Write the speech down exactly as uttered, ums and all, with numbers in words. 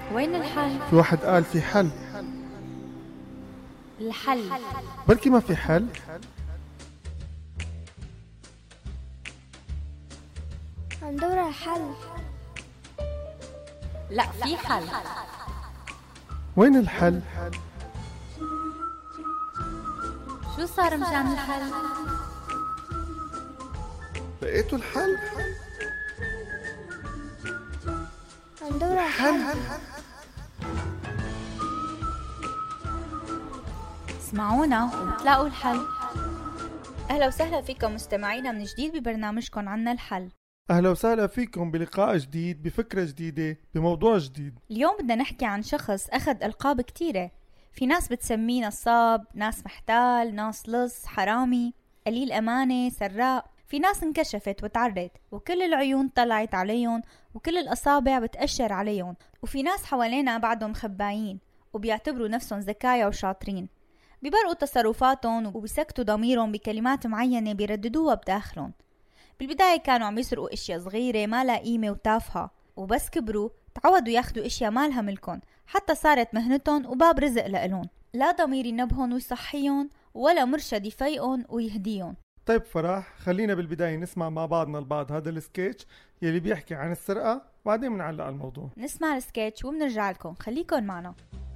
وين الحل؟ في واحد قال في حل. الحل بلكي ما في حل. عم دور على حل. لا، في حل. وين الحل؟ شو صار مشان الحل؟ لقيتوا الحل؟ عم دور على حل. اسمعونا وتلاقوا الحل. أهلا وسهلا فيكم مستمعينا من جديد ببرنامجكم عنا الحل. أهلا وسهلا فيكم بلقاء جديد بفكرة جديدة بموضوع جديد. اليوم بدنا نحكي عن شخص أخذ ألقاب كتيرة. في ناس بتسميه نصاب، ناس محتال، ناس لص، حرامي، قليل أمانة، سراق. في ناس انكشفت وتعرت وكل العيون طلعت عليهم وكل الأصابع بتأشر عليهم، وفي ناس حوالينا بعدهم خبايين وبيعتبروا نفسهم ذكايا وشاطرين، بيبرقوا تصرفاتهم وبيسكتوا ضميرهم بكلمات معينة بيرددوها بداخلهم. بالبداية كانوا عم يسرقوا اشياء صغيرة ما لها قيمة وتافهة، وبس كبروا تعودوا ياخدوا اشياء ما لها ملكن، حتى صارت مهنتهم وباب رزق لإلهم. لا ضمير ينبهن ويصحيهم ولا مرشد يفيقهم ويهديهم. طيب فرح، خلينا بالبداية نسمع مع بعضنا البعض هذا السكيتش يلي بيحكي عن السرقة، وبعدين بنعلق على الموضوع. نسمع السكيتش وبنرجع لكم، خليكن معنا.